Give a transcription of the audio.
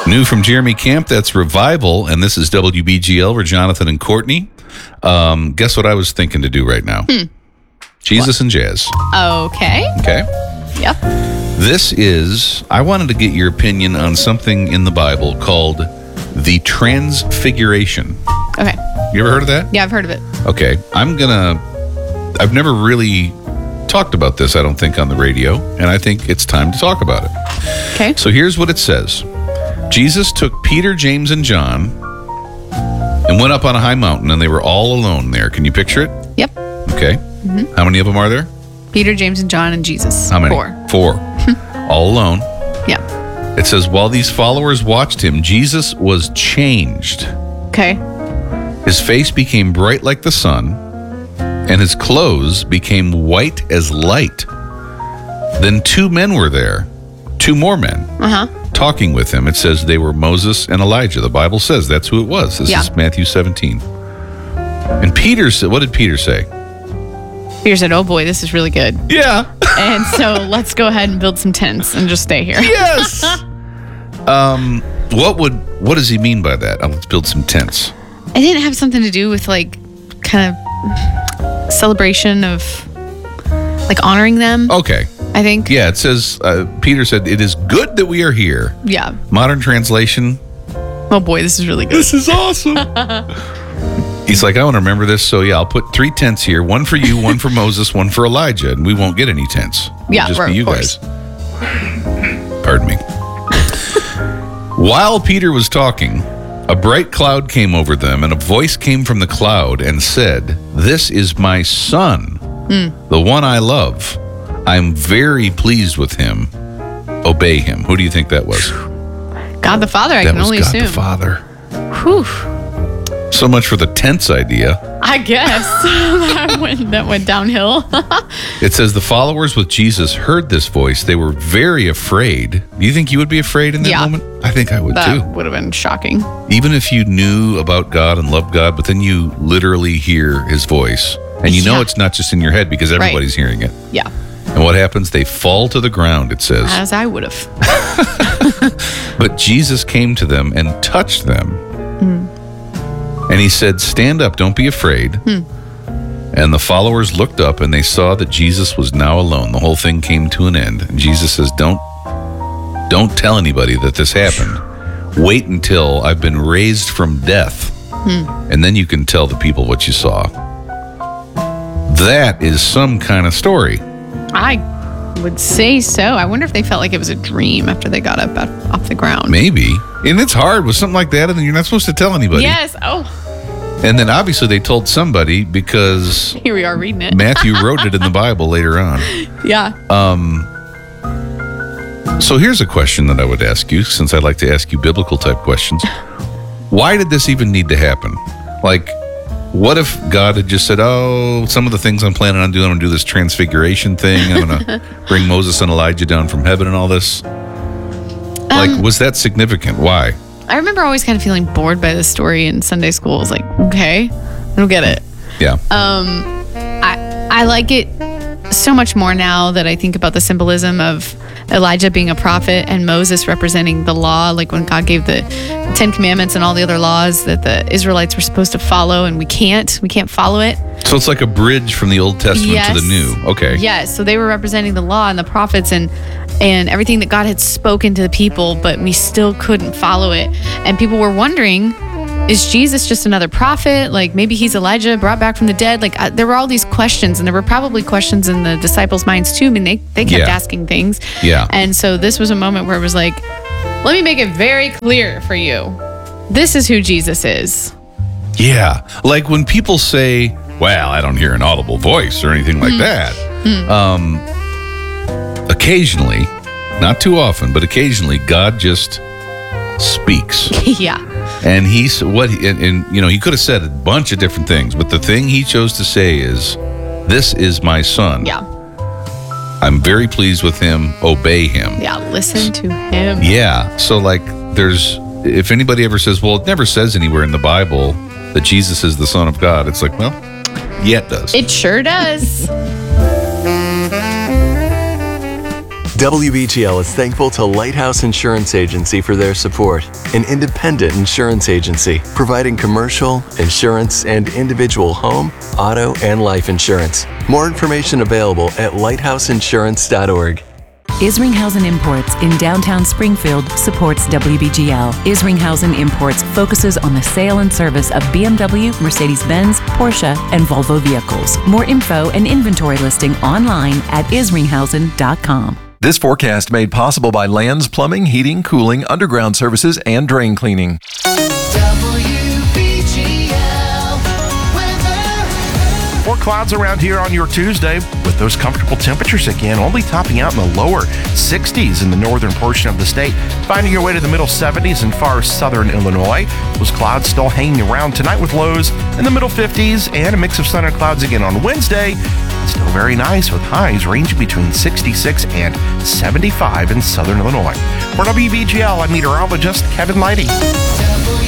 New from Jeremy Camp, that's Revival, and this is WBGL. We're Jonathan and Courtney. Guess what I was thinking to do right now? Jesus and jazz. Okay. Okay? Yep. This is, I wanted to get your opinion on something in the Bible called the Transfiguration. Okay. You ever heard of that? Yeah, I've heard of it. Okay. I've never really talked about this, I don't think, on the radio, and I think it's time to talk about it. Okay. So here's what it says. Jesus took Peter, James, and John and went up on a high mountain, and they were all alone there. Can you picture it? Yep. Okay. How many of them are there? Peter, James, and John, and Jesus. How many? 4. 4. All alone. Yeah. It says, while these followers watched him, Jesus was changed. Okay. His face became bright like the sun, and his clothes became white as light. Then 2 men were there, 2 more men, talking with him. It says they were Moses and Elijah. The Bible says that's who it was. This is Matthew 17. And Peter said, what did Peter say? Peter said, oh boy, this is really good. Yeah. And so let's go ahead and build some tents and just stay here. Yes. What does he mean by that? Let's build some tents. It didn't have something to do with like kind of celebration of like honoring them. Okay. I think. Yeah, it says, Peter said, it is good that we are here. Yeah. Modern translation. Oh boy, this is really good. This is awesome. He's like, I want to remember this, so yeah, I'll put 3 tents here. 1 for you, 1 for Moses, 1 for Elijah, and we won't get any tents. It'll Yeah, just right, be you of course. guys. Pardon me. While Peter was talking, a bright cloud came over them, and a voice came from the cloud and said, this is my son, the one I love. I'm very pleased with him. Obey him. Who do you think that was? God the Father, I That can was only God assume. the Father. Whew. So much for the tents idea. I guess. that went downhill. It says the followers with Jesus heard this voice. They were very afraid. Do you think you would be afraid in that moment? I think I would That too. would have been shocking. Even if you knew about God and loved God, but then you literally hear his voice. And you know Yeah. it's not just in your head because everybody's hearing it. Yeah. And what happens? They fall to the ground, it says. As I would have. But Jesus came to them and touched them. And he said, stand up, don't be afraid. And the followers looked up and they saw that Jesus was now alone. The whole thing came to an end. And Jesus says, don't tell anybody that this happened. Wait until I've been raised from death. And then you can tell the people what you saw. That is some kind of story. I would say so. I wonder if they felt like it was a dream after they got up off the ground. Maybe. And it's hard with something like that, and then you're not supposed to tell anybody. Yes. Oh, And then obviously they told somebody because here we are reading it. Matthew wrote it in the Bible later on. Yeah. So here's a question that I would ask you, since I like to ask you biblical type questions. Why did this even need to happen? Like, what if God had just said, oh, some of the things I'm planning on doing, I'm going to do this transfiguration thing. I'm going to bring Moses and Elijah down from heaven and all this. Like, was that significant? Why? I remember always kind of feeling bored by this story in Sunday school. I was like, okay, I don't get it. Yeah. I like it so much more now that I think about the symbolism of Elijah being a prophet and Moses representing the law, like when God gave the 10 commandments and all the other laws that the Israelites were supposed to follow, and we can't follow it. So it's like a bridge from the Old Testament to the New. Okay. Yes. So they were representing the law and the prophets and everything that God had spoken to the people, but we still couldn't follow it. And people were wondering, is Jesus just another prophet? Like maybe he's Elijah brought back from the dead. Like there were all these questions, and there were probably questions in the disciples' minds too. I mean, they kept asking things. Yeah. And so this was a moment where it was like, let me make it very clear for you. This is who Jesus is. Yeah. Like when people say, well, I don't hear an audible voice or anything like that. Occasionally, not too often, but occasionally God just speaks. Yeah. And he could have said a bunch of different things, but the thing he chose to say is, this is my son. Yeah. I'm very pleased with him. Obey him. Yeah. Listen to him. Yeah. So like if anybody ever says, well, it never says anywhere in the Bible that Jesus is the Son of God, it's like, well, yeah, it does. It sure does. WBGL is thankful to Lighthouse Insurance Agency for their support, an independent insurance agency providing commercial, insurance, and individual home, auto, and life insurance. More information available at lighthouseinsurance.org. Isringhausen Imports in downtown Springfield supports WBGL. Isringhausen Imports focuses on the sale and service of BMW, Mercedes-Benz, Porsche, and Volvo vehicles. More info and inventory listing online at isringhausen.com. This forecast made possible by Lands Plumbing, Heating, Cooling, Underground Services, and Drain Cleaning. More clouds around here on your Tuesday with those comfortable temperatures again, only topping out in the lower 60s in the northern portion of the state, finding your way to the middle 70s in far southern Illinois. Those clouds still hanging around tonight with lows in the middle 50s and a mix of sun and clouds again on Wednesday. Still very nice with highs ranging between 66 and 75 in southern Illinois. For WBGL, I'm meteorologist Kevin Leidy.